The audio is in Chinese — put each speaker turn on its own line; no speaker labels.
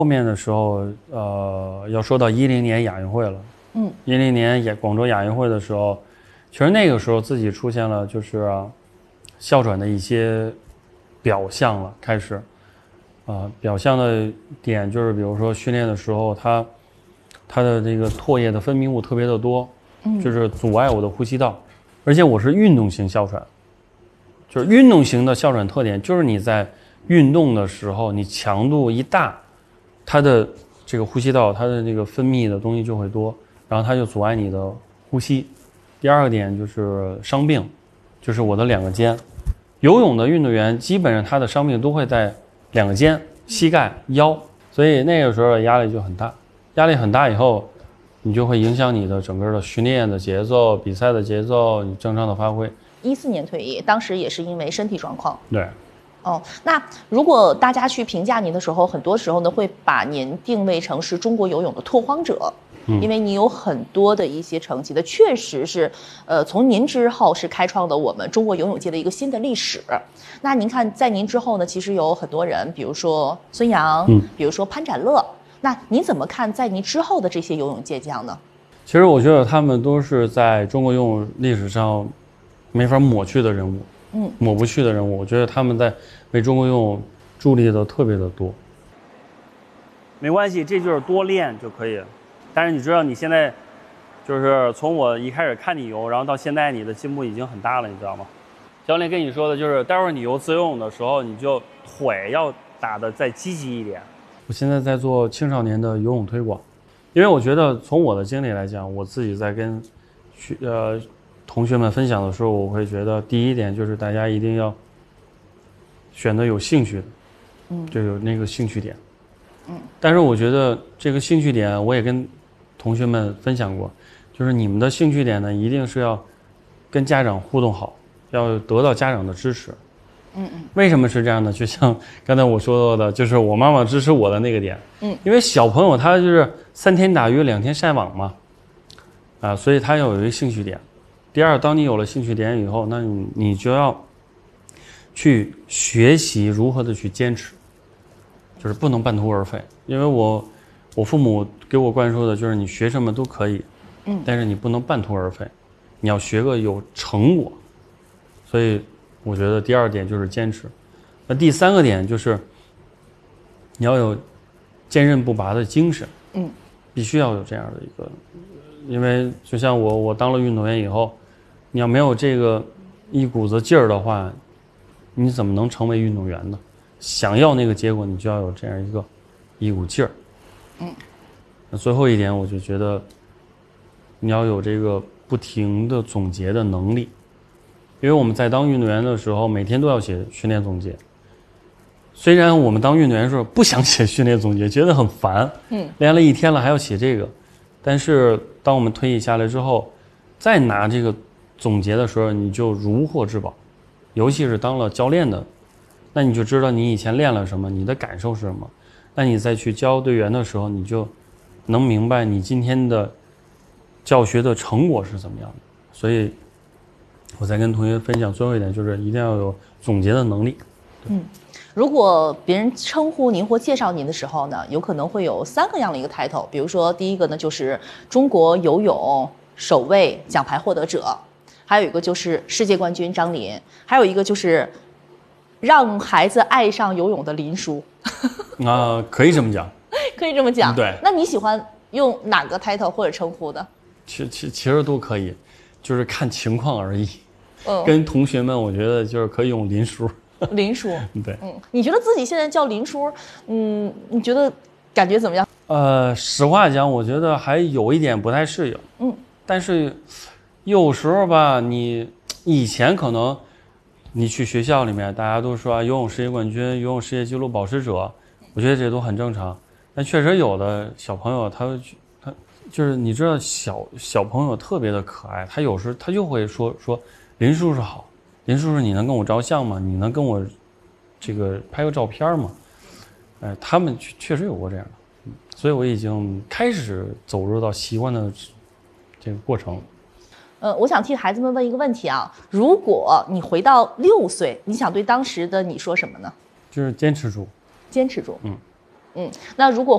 后面的时候，要说到10年亚运会了。10年广州亚运会的时候，其实那个时候自己出现了就是哮喘的一些表象了，开始表象的点就是比如说训练的时候，它的这个唾液的分泌物特别的多，就是阻碍我的呼吸道，而且我是运动型哮喘，就是运动型的哮喘特点就是你在运动的时候，你强度一大，它的这个呼吸道它的这个分泌的东西就会多，然后它就阻碍你的呼吸。第二个点就是伤病，就是我的两个肩，游泳的运动员基本上他的伤病都会在两个肩、膝盖、腰，所以那个时候的压力就很大。压力很大以后，你就会影响你的整个的训练的节奏、比赛的节奏，你正常的发挥。
14年退役，当时也是因为身体状况。
对。
那如果大家去评价您的时候，很多时候呢会把您定位成是中国游泳的拓荒者。因为你有很多的一些成绩的，确实是，从您之后是开创了我们中国游泳界的一个新的历史。那您看，在您之后呢，其实有很多人，比如说孙杨，比如说潘展乐。那您怎么看在您之后的这些游泳健将呢？
其实我觉得他们都是在中国游泳历史上没法抹去的人物，抹不去的人物。我觉得他们在为中国游泳助力的特别的多。没关系，这就是多练就可以了。但是你知道你现在就是从我一开始看你游，然后到现在你的进步已经很大了，你知道吗？教练跟你说的就是待会儿你游自由泳的时候，你就腿要打得再积极一点。我现在在做青少年的游泳推广，因为我觉得从我的经历来讲，我自己在跟同学们分享的时候，我会觉得第一点就是大家一定要选择有兴趣的，就有那个兴趣点。但是我觉得这个兴趣点我也跟同学们分享过，就是你们的兴趣点呢，一定是要跟家长互动好，要得到家长的支持。为什么是这样呢？就像刚才我说到的，就是我妈妈支持我的那个点。因为小朋友他就是3天打鱼2天晒网嘛，所以他要有一个兴趣点。第二，当你有了兴趣点以后，那你就要去学习如何的去坚持。就是不能半途而废，因为我父母给我灌输的就是你学什么都可以，但是你不能半途而废，你要学个有成果。所以我觉得第二点就是坚持。那第三个点就是你要有坚韧不拔的精神，必须要有这样的一个，因为就像我当了运动员以后，你要没有这个一股子劲儿的话，你怎么能成为运动员呢？想要那个结果，你就要有这样一股劲儿。那最后一点，我就觉得你要有这个不停的总结的能力，因为我们在当运动员的时候，每天都要写训练总结。虽然我们当运动员的时候不想写训练总结，觉得很烦，练了1天了还要写这个，但是当我们退役下来之后，再拿这个总结的时候，你就如获至宝。尤其是当了教练的，那你就知道你以前练了什么，你的感受是什么。那你再去教队员的时候，你就能明白你今天的教学的成果是怎么样的。所以我再跟同学分享最后一点，就是一定要有总结的能力。
如果别人称呼您或介绍您的时候呢，有可能会有3个样的一个 title。比如说第一个呢就是中国游泳首位奖牌获得者，还有一个就是世界冠军张琳，还有一个就是让孩子爱上游泳的林叔。
可以这么讲。
可以这么讲。
对。
那你喜欢用哪个 title 或者称呼的？
其实都可以，就是看情况而已。跟同学们我觉得就是可以用林叔。
林叔。
对。
你觉得自己现在叫林叔，你觉得感觉怎么样？
实话讲，我觉得还有一点不太适应。但是有时候吧，你以前可能你去学校里面，大家都说游泳世界冠军、游泳世界纪录保持者，我觉得这都很正常。但确实有的小朋友他就是你知道小朋友特别的可爱，他有时他就会说林叔叔好，林叔叔你能跟我照相吗？你能跟我这个拍个照片吗？他们确实有过这样的，所以我已经开始走入到习惯的这个过程。
我想替孩子们问一个问题啊，如果你回到6岁，你想对当时的你说什么呢？
就是坚持住。
坚持住。那如果